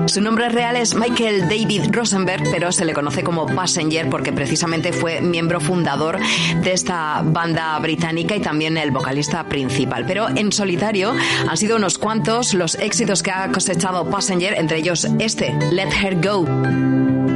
Su nombre real es Michael David Rosenberg, pero se le conoce como Passenger porque precisamente fue miembro fundador de esta banda británica y también el vocalista principal. Pero en solitario han sido unos cuantos los éxitos que ha cosechado Passenger, entre ellos este, Let Her Go.